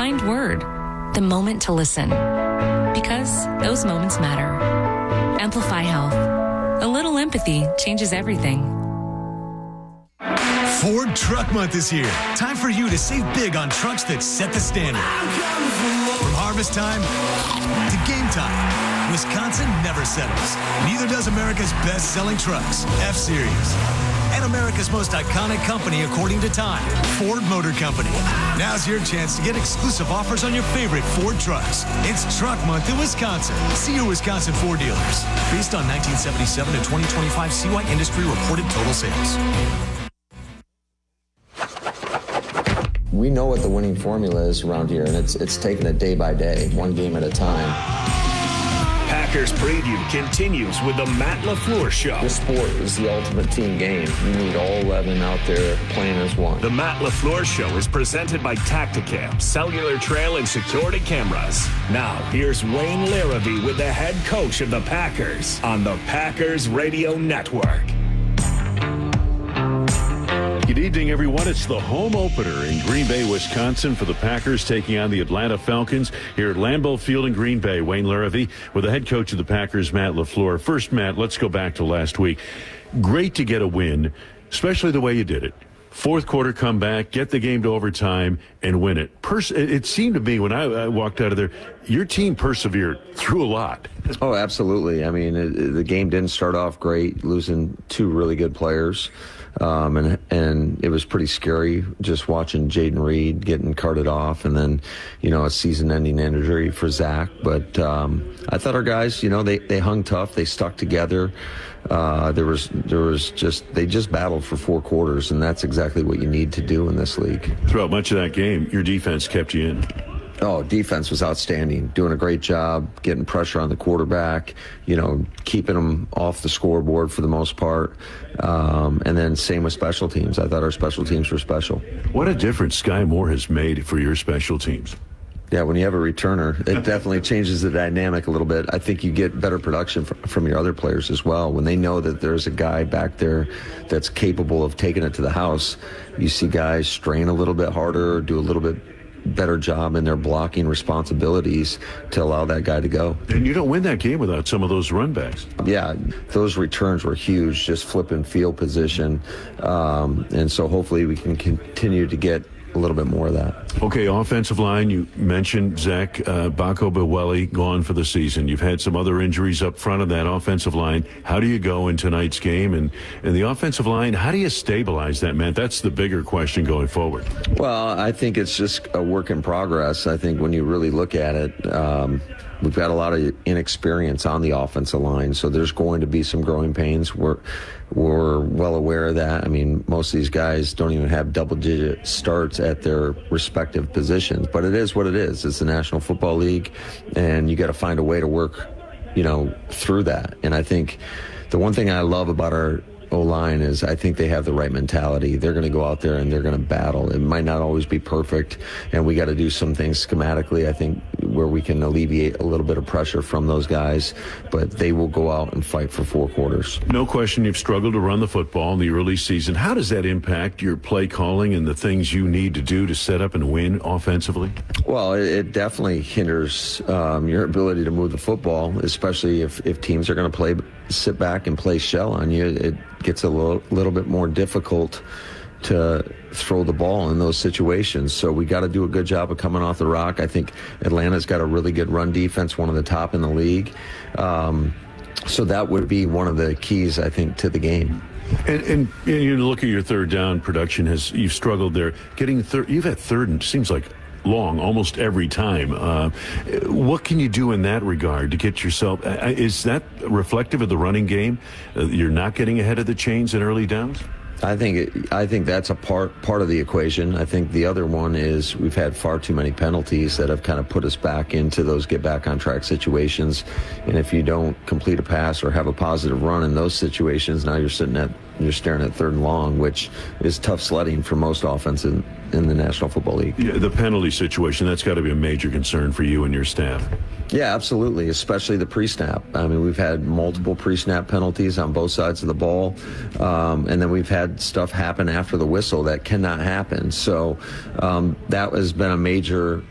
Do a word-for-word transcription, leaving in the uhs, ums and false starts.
kind word, the moment to listen. Because those moments matter. Amplify Health. A little empathy changes everything. Ford Truck Month is here. Time for you to save big on trucks that set the standard. From harvest time to game time, Wisconsin never settles. Neither does America's best-selling trucks, F-Series. And America's most iconic company, according to Time, Ford Motor Company. Now's your chance to get exclusive offers on your favorite Ford trucks. It's Truck Month in Wisconsin. See your Wisconsin Ford dealers. Based on nineteen seventy-seven to twenty twenty-five C Y Industry reported total sales. We know what the winning formula is around here, and it's it's taking it day by day, one game at a time. Packers Preview continues with the Matt LaFleur Show. This sport is the ultimate team game. You need all eleven out there playing as one. The Matt LaFleur Show is presented by Tacticam, cellular trail and security cameras. Now, here's Wayne Larrivee with the head coach of the Packers on the Packers Radio Network. Good evening, everyone. It's the home opener in Green Bay, Wisconsin for the Packers taking on the Atlanta Falcons here at Lambeau Field in Green Bay. Wayne Larrivee with the head coach of the Packers, Matt LaFleur. First, Matt, let's go back to last week. Great to get a win, especially the way you did it. Fourth quarter comeback, get the game to overtime, and win it. Pers- it seemed to me when I, I walked out of there, your team persevered through a lot. Oh, absolutely. I mean, it, the game didn't start off great, losing two really good players. Um, and and it was pretty scary just watching Jaden Reed getting carted off, and then, you know, a season-ending injury for Zach. But um, I thought our guys, you know, they, they hung tough, they stuck together. Uh, there was there was just they just battled for four quarters, and that's exactly what you need to do in this league. Throughout much of that game, your defense kept you in. Oh, defense was outstanding, doing a great job, getting pressure on the quarterback, you know, keeping them off the scoreboard for the most part. Um, and then same with special teams. I thought our special teams were special. What a difference Sky Moore has made for your special teams. Yeah, when you have a returner, it definitely changes the dynamic a little bit. I think you get better production from your other players as well. When they know that there's a guy back there that's capable of taking it to the house, you see guys strain a little bit harder, do a little bit better job in their blocking responsibilities to allow that guy to go. And you don't win that game without some of those run backs. Yeah, those returns were huge, just flipping field position. Um, and so hopefully we can continue to get a little bit more of that. Okay, offensive line, you mentioned Zach uh, Bako Beweli gone for the season. You've had some other injuries up front of that offensive line. How do you go in tonight's game? And, and the offensive line, how do you stabilize that, man? That's the bigger question going forward. Well, I think it's just a work in progress. I think when you really look at it, um, we've got a lot of inexperience on the offensive line, so there's going to be some growing pains. We're we're well aware of that. I mean, most of these guys don't even have double-digit starts at their respective positions, but it is what it is. It's the National Football League, and you got to find a way to work, you know, through that. And I think the one thing I love about our O-line is I think they have the right mentality. They're going to go out there and they're going to battle. It might not always be perfect, and we got to do some things schematically, I think, where we can alleviate a little bit of pressure from those guys, but they will go out and fight for four quarters. No question you've struggled to run the football in the early season. How does that impact your play calling and the things you need to do to set up and win offensively? Well, it, it definitely hinders um, your ability to move the football, especially if, if teams are going to play sit back and play shell on you. It gets a little, little bit more difficult to throw the ball in those situations. So we got to do a good job of coming off the rock. I think Atlanta's got a really good run defense, one of the top in the league. Um, so that would be one of the keys, I think, to the game. And, and you look at your third down production, has you've struggled there. Getting third, you've had third and seems like long almost every time. Uh, what can you do in that regard to get yourself? Uh, is that reflective of the running game? Uh, you're not getting ahead of the chains in early downs? I think it, I think that's a part part of the equation. I think the other one is we've had far too many penalties that have kind of put us back into those get back on track situations. And if you don't complete a pass or have a positive run in those situations, now you're sitting at you're staring at third and long, which is tough sledding for most offense in, in the National Football League. Yeah, the penalty situation, that's got to be a major concern for you and your staff. Yeah, absolutely, especially the pre-snap. I mean, we've had multiple pre-snap penalties on both sides of the ball, um, and then we've had stuff happen after the whistle that cannot happen. So um, that has been a major